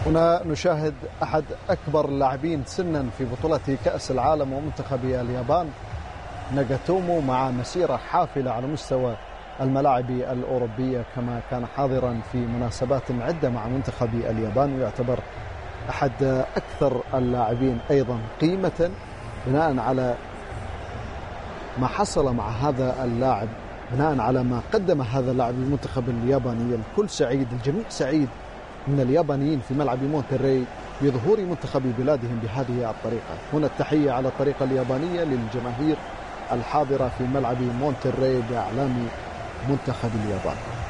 هنا نشاهد أحد أكبر اللاعبين سنا في بطولة كأس العالم ومنتخب اليابان ناغاتومو، مع مسيرة حافلة على مستوى الملاعب الأوروبية، كما كان حاضرا في مناسبات عدة مع منتخب اليابان، ويعتبر أحد أكثر اللاعبين أيضا قيمة بناء على ما حصل مع هذا اللاعب، بناء على ما قدم هذا اللاعب للمنتخب الياباني. الكل سعيد، الجميع سعيد من اليابانيين في ملعب مونتري بظهور منتخب بلادهم بهذه الطريقة. هنا التحية على الطريقة اليابانية للجماهير الحاضرة في ملعب مونتري بإعلام منتخب اليابان.